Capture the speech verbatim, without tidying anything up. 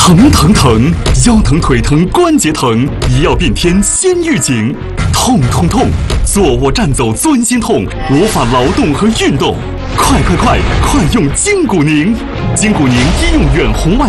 疼疼疼，腰疼腿疼关节疼，医药变天先预警。痛痛痛，坐卧站走钻心痛，无法劳动和运动。快快快，快用筋骨宁！筋骨宁医用远红外